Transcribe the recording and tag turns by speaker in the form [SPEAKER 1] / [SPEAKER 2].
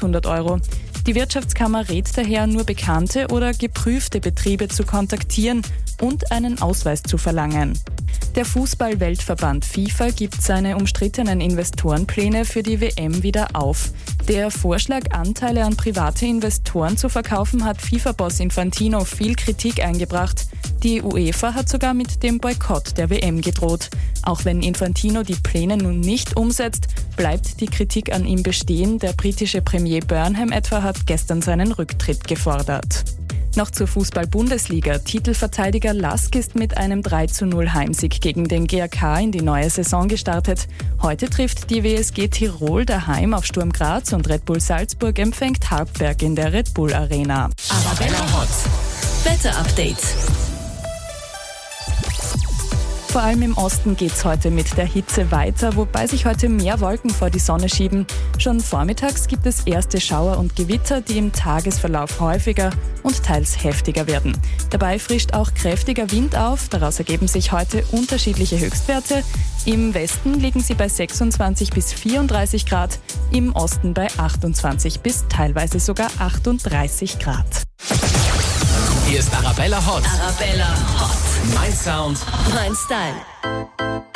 [SPEAKER 1] 800 Euro. Die Wirtschaftskammer rät daher, nur bekannte oder geprüfte Betriebe zu kontaktieren und einen Ausweis zu verlangen. Der Fußball-Weltverband FIFA gibt seine umstrittenen Investorenpläne für die WM wieder auf. Der Vorschlag, Anteile an private Investoren zu verkaufen, hat FIFA-Boss Infantino viel Kritik eingebracht. Die UEFA hat sogar mit dem Boykott der WM gedroht. Auch wenn Infantino die Pläne nun nicht umsetzt, bleibt die Kritik an ihm bestehen. Der britische Premier Burnham etwa hat gestern seinen Rücktritt gefordert. Noch zur Fußball-Bundesliga. Titelverteidiger Lask ist mit einem 3:0 Heimsieg gegen den GAK in die neue Saison gestartet. Heute trifft die WSG Tirol daheim auf Sturm Graz und Red Bull Salzburg empfängt Hartberg in der Red Bull Arena.
[SPEAKER 2] Arabella Hot. Wetter-Update.
[SPEAKER 1] Vor allem im Osten geht's heute mit der Hitze weiter, wobei sich heute mehr Wolken vor die Sonne schieben. Schon vormittags gibt es erste Schauer und Gewitter, die im Tagesverlauf häufiger und teils heftiger werden. Dabei frischt auch kräftiger Wind auf, daraus ergeben sich heute unterschiedliche Höchstwerte. Im Westen liegen sie bei 26 bis 34 Grad, im Osten bei 28 bis teilweise sogar 38 Grad.
[SPEAKER 3] Hier ist Arabella Hot.
[SPEAKER 2] Arabella Hot.
[SPEAKER 3] Mein Sound.
[SPEAKER 2] Mein Style.